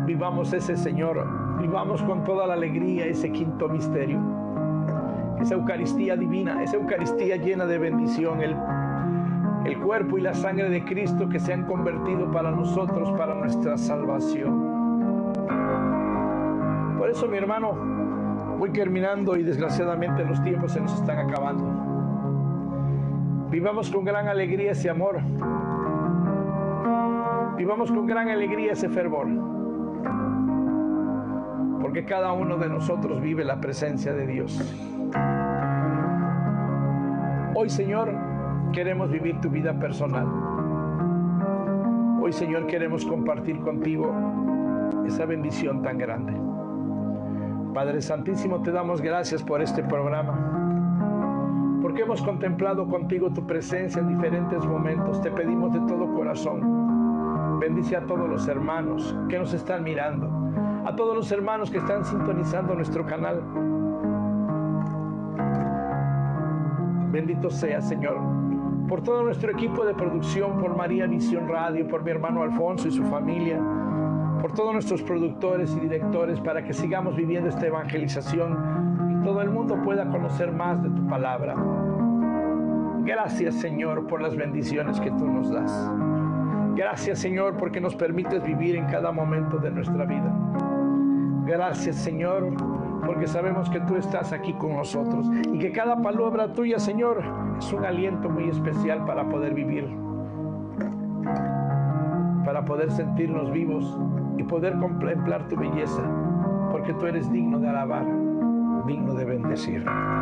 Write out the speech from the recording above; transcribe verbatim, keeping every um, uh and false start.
vivamos ese, Señor, vivamos con toda la alegría ese quinto misterio, esa Eucaristía divina, esa Eucaristía llena de bendición, el, el cuerpo y la sangre de Cristo que se han convertido para nosotros, para nuestra salvación. Por eso, mi hermano, voy terminando y desgraciadamente los tiempos se nos están acabando. Vivamos con gran alegría ese amor. Vivamos con gran alegría ese fervor. Porque cada uno de nosotros vive la presencia de Dios. Hoy, Señor, queremos vivir tu vida personal. Hoy, Señor, queremos compartir contigo esa bendición tan grande. Padre Santísimo, te damos gracias por este programa, porque hemos contemplado contigo tu presencia en diferentes momentos. Te pedimos de todo corazón, bendice a todos los hermanos que nos están mirando, a todos los hermanos que están sintonizando nuestro canal. Bendito sea, Señor, por todo nuestro equipo de producción, por María Visión Radio, por mi hermano Alfonso y su familia, por todos nuestros productores y directores, para que sigamos viviendo esta evangelización y todo el mundo pueda conocer más de tu palabra. Gracias, Señor, por las bendiciones que tú nos das. Gracias, Señor, porque nos permites vivir en cada momento de nuestra vida. Gracias, Señor, porque sabemos que tú estás aquí con nosotros y que cada palabra tuya, Señor, es un aliento muy especial para poder vivir, para poder sentirnos vivos y poder contemplar tu belleza, porque tú eres digno de alabar, digno de bendecir.